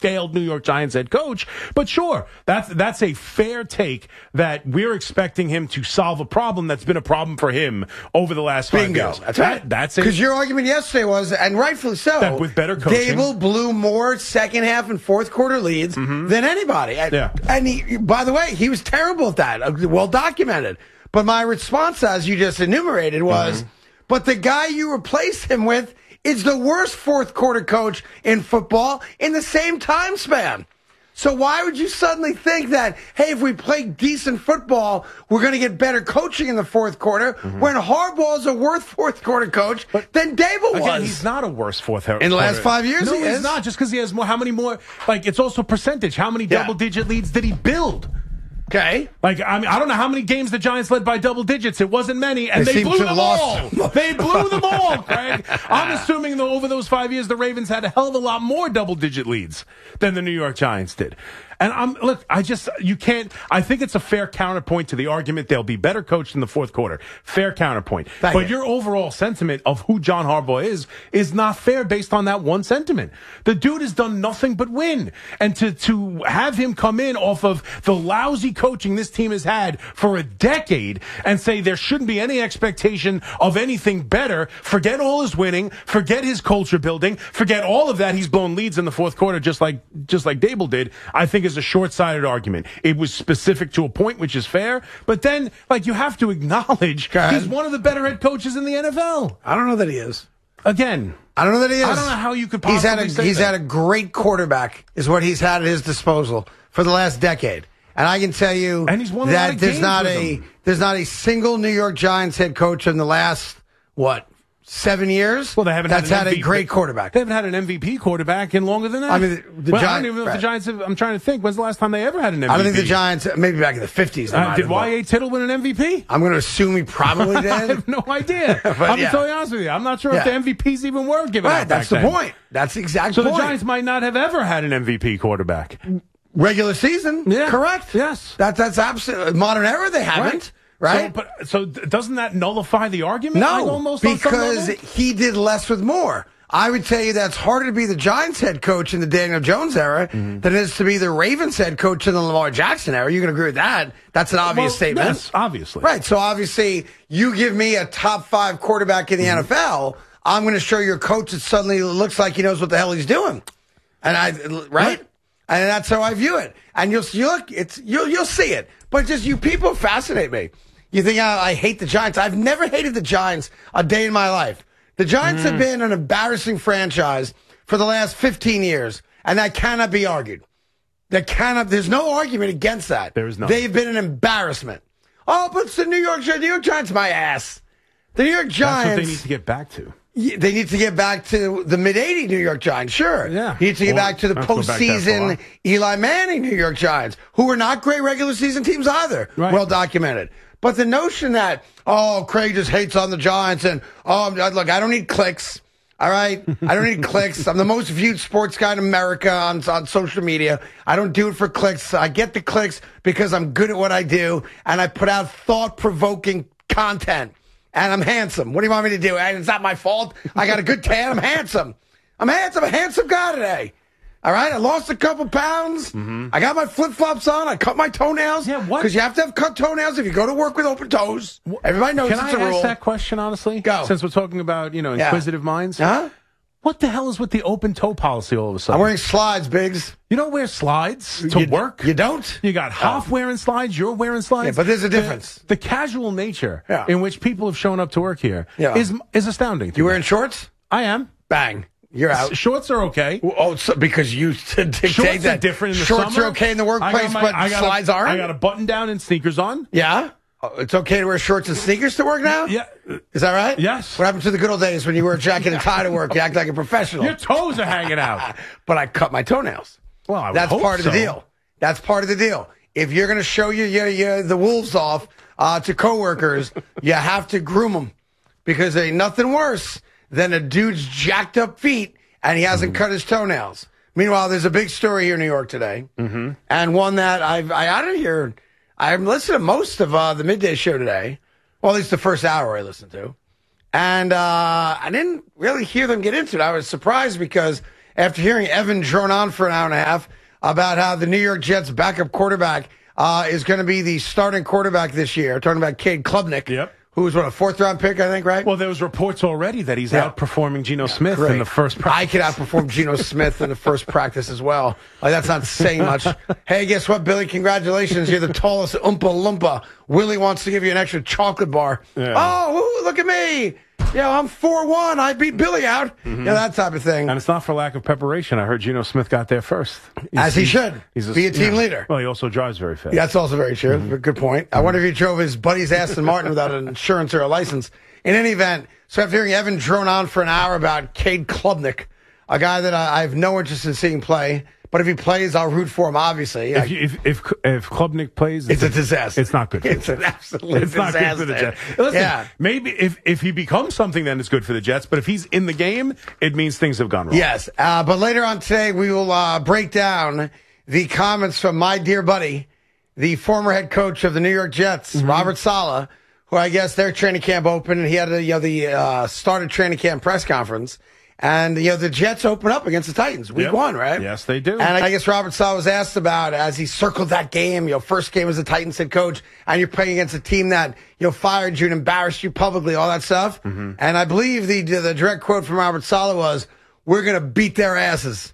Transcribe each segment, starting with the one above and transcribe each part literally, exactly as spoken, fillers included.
failed New York Giants head coach. But sure, that's that's a fair take that we're expecting him to solve a problem that's been a problem for him over the last five Bingo. years. That's right. That, that's because your argument yesterday was, and rightfully so, that with better coaching, Dable blew more second half and fourth quarter leads mm-hmm. than anybody. And, yeah. and he, by the way, he was terrible at that. Well documented. But my response, as you just enumerated, was, mm-hmm. but the guy you replace him with is the worst fourth quarter coach in football in the same time span. So why would you suddenly think that, hey, if we play decent football, we're going to get better coaching in the fourth quarter, mm-hmm. when Harbaugh is a worse fourth quarter coach but, than Dable was? Again, he's not a worse fourth quarter. In the last five years, no, he he's is. not. Just because he has more. How many more? Like, it's also percentage. How many yeah. double-digit leads did he build? Okay. Like, I mean, I don't know how many games the Giants led by double digits. It wasn't many, and they, they blew them all. Them. They blew them all, Craig. I'm assuming, though, over those five years, the Ravens had a hell of a lot more double-digit leads than the New York Giants did. And I'm look, I just you can't. I think it's a fair counterpoint to the argument they'll be better coached in the fourth quarter. Fair counterpoint. Thank but you. Your overall sentiment of who John Harbaugh is is not fair based on that one sentiment. The dude has done nothing but win, and to to have him come in off of the lousy coaching this team has had for a decade and say there shouldn't be any expectation of anything better. Forget all his winning. Forget his culture building. Forget all of that. He's blown leads in the fourth quarter, just like just like Dable did. I think is a short-sighted argument. It was specific to a point, which is fair, but then, like, you have to acknowledge he's one of the better head coaches in the N F L. I don't know that he is. Again, I don't know that he is. I don't know how you could possibly he's had a, say He's that. had a great quarterback, is what he's had at his disposal for the last decade. And I can tell you and he's won a that lot of there's games not with a him. there's not a single New York Giants head coach in the last, what, seven years? Well, they haven't That's had, had an a M V P. great quarterback. They haven't had an M V P quarterback in longer than that. I mean, the, the well, Giants, I don't even know right. if the Giants have, I'm trying to think. When's the last time they ever had an M V P? I don't think the Giants, maybe back in the fifties. Uh, did Y A. Tittle win an M V P? I'm going to assume he probably did. I have no idea. I'm yeah. totally honest with you. I'm not sure yeah. if the M V Ps even were given right, out that's back the then. point. That's the exact so point. So the Giants might not have ever had an M V P quarterback. Regular season? Yeah. Correct. Yes. That, that's absolutely modern era. They haven't. Right. Right? So, but, so doesn't that nullify the argument? No, like almost because he did less with more. I would tell you that's harder to be the Giants head coach in the Daniel Jones era mm-hmm. than it is to be the Ravens head coach in the Lamar Jackson era. You can agree with that. That's an obvious well, statement. Yes, obviously. Right. So obviously you give me a top five quarterback in the mm-hmm. N F L, I'm going to show your coach that suddenly looks like he knows what the hell he's doing. And I, right? right. And that's how I view it. And you'll you look, it's you'll you'll see it. But just you people fascinate me. You think I, I hate the Giants? I've never hated the Giants a day in my life. The Giants mm. have been an embarrassing franchise for the last fifteen years, and that cannot be argued. That cannot. There's no argument against that. There is no. They've been an embarrassment. Oh, but it's the New York New York Giants, my ass. The New York Giants. That's what they need to get back to. They need to get back to the mid eighties New York Giants, sure. Yeah. They need to get well, back to the postseason Eli Manning New York Giants, who were not great regular season teams either. Right. Well documented. But the notion that, oh, Craig just hates on the Giants and, oh, look, I don't need clicks. All right? I don't need clicks. I'm the most viewed sports guy in America on, on social media. I don't do it for clicks. I get the clicks because I'm good at what I do, and I put out thought-provoking content. And I'm handsome. What do you want me to do? It's not my fault. I got a good tan. I'm handsome. I'm handsome. I'm a handsome guy today. All right? I lost a couple pounds. Mm-hmm. I got my flip-flops on. I cut my toenails. Yeah, what? Because you have to have cut toenails if you go to work with open toes. Everybody knows Can it's I a rule. ask that question, honestly? Go. Since we're talking about, you know, inquisitive yeah. minds. Huh? What the hell is with the open toe policy all of a sudden? I'm wearing slides, Biggs. You don't wear slides to you, work? You don't? You got Hoff oh. wearing slides, you're wearing slides. Yeah, but there's a difference. The, the casual nature yeah. in which people have shown up to work here yeah. is is astounding. You me. wearing shorts? I am. Bang. You're out. S- shorts are okay. Oh, so because you dictate shorts that. Are different in the shorts summer. are okay in the workplace, my, but got slides a, aren't? I got a button down and sneakers on. Yeah? Oh, it's okay to wear shorts and sneakers to work now? Yeah. Is that right? Yes. What happened to the good old days when you wear a jacket and tie to work? You act like a professional. Your toes are hanging out. But I cut my toenails. Well, I would That's hope part so. of the deal. That's part of the deal. If you're going to show your, your, your, the wolves off uh, to coworkers, you have to groom them. Because there ain't nothing worse than a dude's jacked up feet and he hasn't mm-hmm. cut his toenails. Meanwhile, there's a big story here in New York today. Mm-hmm. And one that I've, I out of here, I listened to most of uh, the midday show today. Well, at least the first hour I listened to. And uh, I didn't really hear them get into it. I was surprised because after hearing Evan drone on for an hour and a half about how the New York Jets backup quarterback uh, is going to be the starting quarterback this year. Talking about Cade Klubnik. Yep. Who was, what, a fourth-round pick, I think, right? Well, there was reports already that he's Yeah. outperforming Geno Smith Great. in the first practice. I could outperform Geno Smith in the first practice as well. Like, that's not saying much. Hey, guess what, Billy? Congratulations. You're the tallest Oompa Loompa. Willie wants to give you an extra chocolate bar. Yeah. Oh, ooh, look at me. Yeah, I'm four one. I beat Billy out. Mm-hmm. Yeah, that type of thing. And it's not for lack of preparation. I heard Geno Smith got there first. He's, As he he's- should. He's Be a team yeah. leader. Well, he also drives very fast. Yeah, that's also very true. Mm-hmm. Good point. I wonder if he drove his buddy's Aston Martin without an insurance or a license. In any event, so after hearing Evan drone on for an hour about Cade Klubnik, a guy that I, I have no interest in seeing play, but if he plays, I'll root for him, obviously. If, I- you, if if if Klubnik plays, It's a disaster. It's not good. For It's the an Jets. absolute It's not good for the disaster. Jets. Listen, Yeah. maybe if if he becomes something, then it's good for the Jets. But if he's in the game, it means things have gone wrong. Yes, uh, but later on today, we will uh, break down the comments from my dear buddy, the former head coach of the New York Jets, Mm-hmm. Robert Saleh, who I guess their training camp opened, and he had a, you know, the uh, started training camp press conference. And, you know, the Jets open up against the Titans week Yep. one, right? Yes, they do. And I guess Robert Saleh was asked about as he circled that game, you know, first game as a Titans head coach, and you're playing against a team that, you know, fired you and embarrassed you publicly, all that stuff. Mm-hmm. And I believe the the direct quote from Robert Saleh was, "We're going to beat their asses."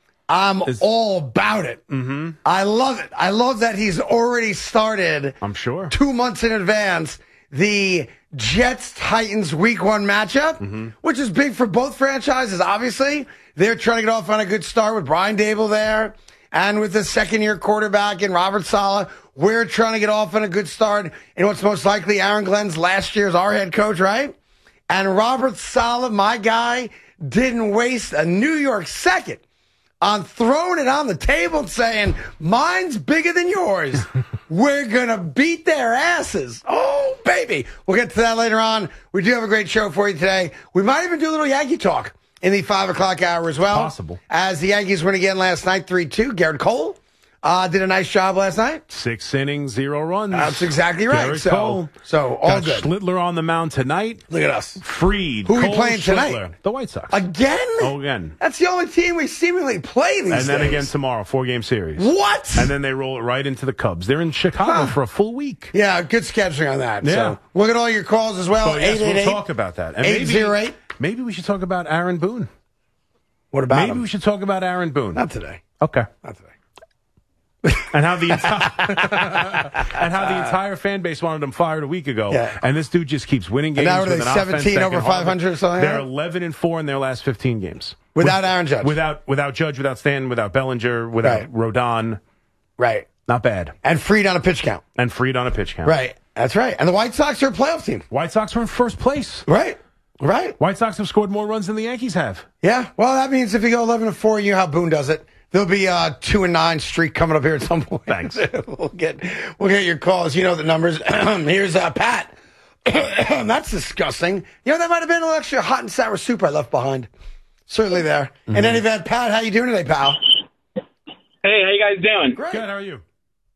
I'm Is- all about it. Mm-hmm. I love it. I love that he's already started. I'm sure. Two months in advance, the Jets Titans week one matchup, Mm-hmm. which is big for both franchises, obviously. They're trying to get off on a good start with Brian Dable there and with the second year quarterback in Robert Saleh. We're trying to get off on a good start in what's most likely Aaron Glenn's last year as our head coach, right? And Robert Saleh, my guy, didn't waste a New York second on throwing it on the table and saying, mine's bigger than yours. We're going to beat their asses. Oh, baby. We'll get to that later on. We do have a great show for you today. We might even do a little Yankee talk in the five o'clock hour as well. Possible. As the Yankees win again last night, three two. Garrett Cole uh, did a nice job last night. Six innings, zero runs. That's exactly right. Garrett So, Cole. so all Got good. Schlittler on the mound tonight. Look at us. Freed. Who are we Cole, playing tonight? Schlittler. The White Sox. Again? Oh, again. That's the only team we seemingly play these And then days. again tomorrow, four-game series. What? And then they roll it right into the Cubs. They're in Chicago Huh. for a full week. Yeah, good scheduling on that. Yeah. So look at all your calls as well. So yes, eight eight eight. we'll talk about that. And eight zero eight. Maybe, maybe we should talk about Aaron Boone. What about Maybe him? we should talk about Aaron Boone. Not today. Okay. Not today. And how the entire and how the entire fan base wanted him fired a week ago. Yeah. And this dude just keeps winning games. And now are they with an offense seventeen that over can hardly- five hundred or something like They're that? eleven and four in their last fifteen games. Without Aaron Judge. Without without Judge, without Stanton, without Bellinger, without Right. Rodon. Right. Not bad. And freed on a pitch count. And freed on a pitch count. Right. That's right. And the White Sox are a playoff team. White Sox are in first place. Right. Right. White Sox have scored more runs than the Yankees have. Yeah. Well, that means if you go eleven and four, you know how Boone does it. There'll be a two and nine streak coming up here at some point. Thanks. we'll get we'll get your calls. You know the numbers. Here's uh, Pat. That's disgusting. You know that might have been a little extra hot and sour soup I left behind. Certainly there. Mm-hmm. In any event, Pat, how you doing today, pal? Hey, how you guys doing? Great. Good, how are you?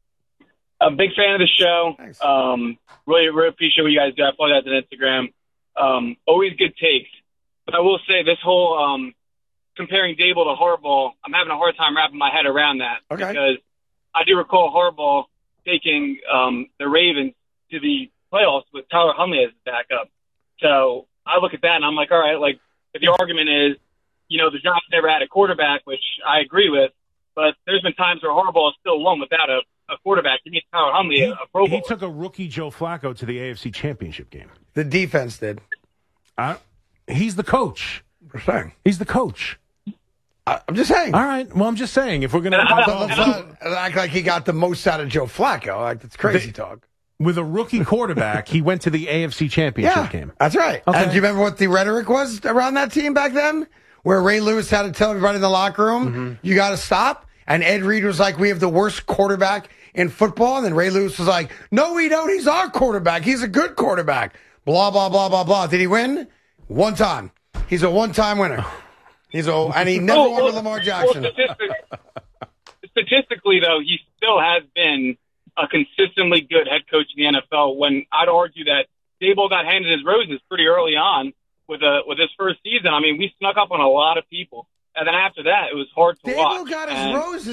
I'm a big fan of the show. Thanks. Um, really, really appreciate what you guys do. I follow that on Instagram. Um, always good takes. But I will say this whole um, comparing Dable to Harbaugh, I'm having a hard time wrapping my head around that. Okay. Because I do recall Harbaugh taking um, the Ravens to the playoffs with Tyler Huntley as his backup. So I look at that and I'm like, all right, like if the argument is, you know, the Giants never had a quarterback, which I agree with, but there's been times where Harbaugh is still won without a, a quarterback. He needs Tyler Huntley, a, a Pro Bowl. He took a rookie Joe Flacco to the A F C Championship game. The defense did. I, he's the coach. We're saying. He's the coach. I, I'm just saying. All right. Well, I'm just saying, if we're going to Let's not act like he got the most out of Joe Flacco. Like that's crazy They- talk. with a rookie quarterback, he went to the A F C Championship Yeah, game. that's right. Okay. And do you remember what the rhetoric was around that team back then? Where Ray Lewis had to tell everybody in the locker room, Mm-hmm. you got to stop. And Ed Reed was like, we have the worst quarterback in football. And then Ray Lewis was like, no, we don't. He's our quarterback. He's a good quarterback. Blah, blah, blah, blah, blah. Did he win? One time. He's a one-time winner. He's a, and he never Well, won with well, Lamar Jackson. Well, statistic, statistically, though, he still has been a consistently good head coach in the N F L. When I'd argue that Dable got handed his roses pretty early on with a with his first season. I mean, we snuck up on a lot of people, and then after that, it was hard to watch. Dable got his And- roses